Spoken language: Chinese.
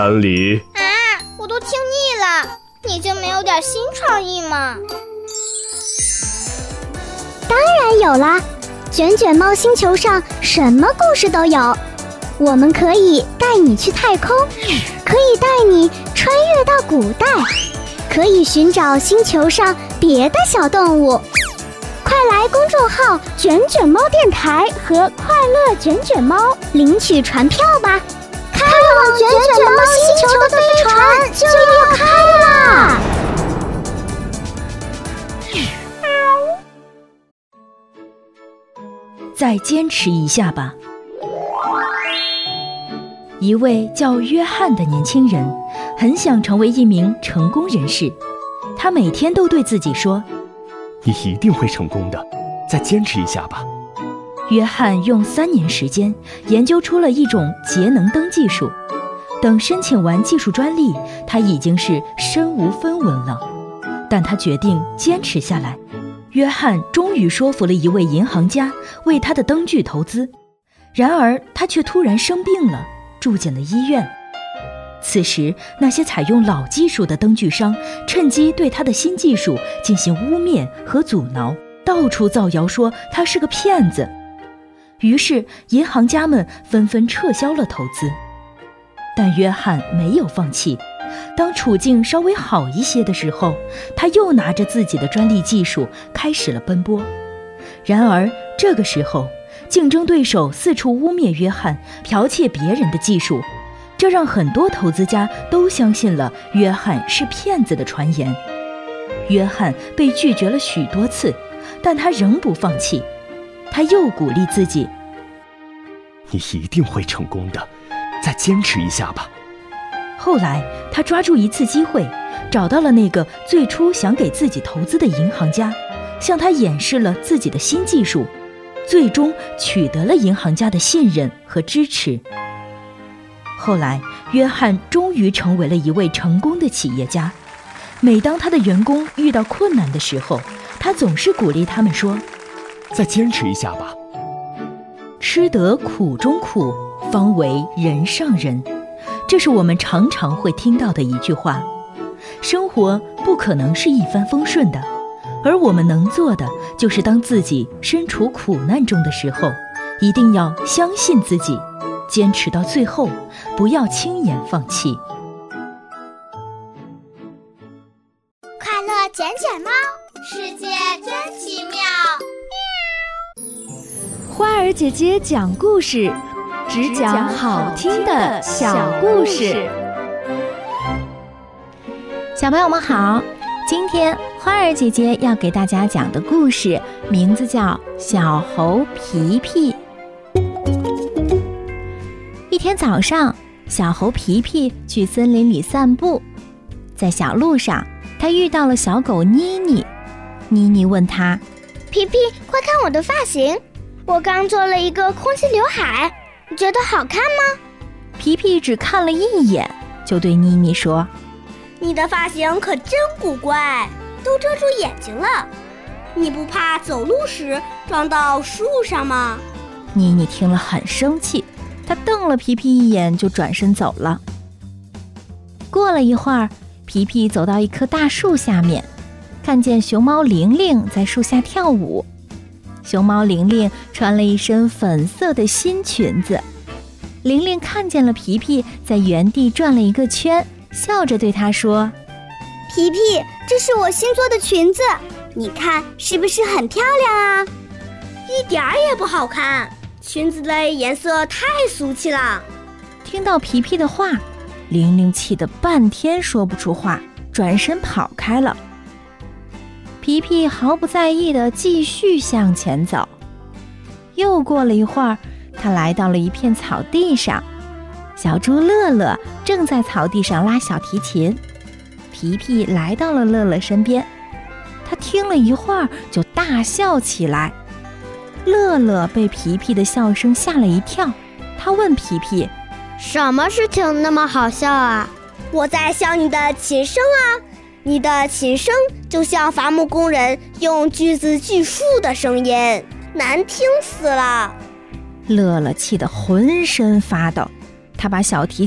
安里。 我都听腻了，你就没有点新创意吗？ 当然有啦，卷卷猫星球上什么故事都有。我们可以带你去太空，可以带你穿越到古代，可以寻找星球上别的小动物。快来公众号卷卷猫电台和快乐卷卷猫领取船票吧，开往卷卷猫星球的飞船就要开啦！ 再坚持一下吧。一位叫约翰的年轻人很想成为一名成功人士，他每天都对自己说， 你一定会成功的，再坚持一下吧。 约翰用3年时间研究出了一种节能灯技术，等申请完技术专利，他已经是身无分文了。但他决定坚持下来。约翰终于说服了一位银行家为他的灯具投资，然而他却突然生病了，住进了医院。此时那些采用老技术的灯具商趁机对他的新技术进行污蔑和阻挠，到处造谣说他是个骗子。于是银行家们纷纷撤销了投资。但约翰没有放弃，当处境稍微好一些的时候，他又拿着自己的专利技术开始了奔波。然而这个时候，竞争对手四处污蔑约翰剽窃别人的技术，这让很多投资家都相信了约翰是骗子的传言。约翰被拒绝了许多次，但他仍不放弃。他又鼓励自己， 你一定会成功的，再坚持一下吧。 后来他抓住一次机会，找到了那个最初想给自己投资的银行家，向他演示了自己的新技术，最终取得了银行家的信任和支持。后来约翰终于成为了一位成功的企业家。每当他的员工遇到困难的时候，他总是鼓励他们说， 再坚持一下吧。 吃得苦中苦，方为人上人，这是我们常常会听到的一句话。生活不可能是一帆风顺的，而我们能做的就是当自己身处苦难中的时候，一定要相信自己，坚持到最后，不要轻言放弃。 快乐卷卷猫，世界真奇妙。 花儿姐姐讲故事，只讲好听的小故事。 小朋友们好，今天花儿姐姐要给大家讲的故事名字叫小猴皮皮。一天早上，小猴皮皮去森林里散步，在小路上他遇到了小狗妮妮。妮妮问他， 皮皮，快看我的发型，我刚做了一个空气刘海，你觉得好看吗？ 皮皮只看了一眼，就对妮妮说， 你的发型可真古怪，都遮住眼睛了，你不怕走路时撞到树上吗？ 妮妮听了很生气，她瞪了皮皮一眼就转身走了。过了一会儿，皮皮走到一棵大树下面，看见熊猫玲玲在树下跳舞。熊猫玲玲穿了一身粉色的新裙子，玲玲看见了皮皮在原地转了一个圈，笑着对她说， 皮皮，这是我新做的裙子，你看是不是很漂亮啊？一点儿也不好看，裙子的颜色太俗气了。 听到皮皮的话，玲玲气得半天说不出话，转身跑开了。皮皮毫不在意地继续向前走。又过了一会儿，他来到了一片草地上，小猪乐乐正在草地上拉小提琴。皮皮来到了乐乐身边，他听了一会儿就大笑起来。乐乐被皮皮的笑声吓了一跳，他问皮皮， 什么事情那么好笑啊？我在笑你的琴声啊，你的琴声就像伐木工人用锯子锯树的声音，难听死了。 乐乐气得浑身发抖，他把小提